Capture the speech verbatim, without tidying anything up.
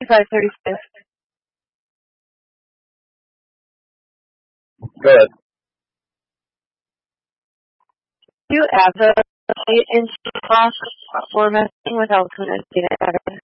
five thirty-six. Go ahead. Do you advocate in soft formatting without connecting it better?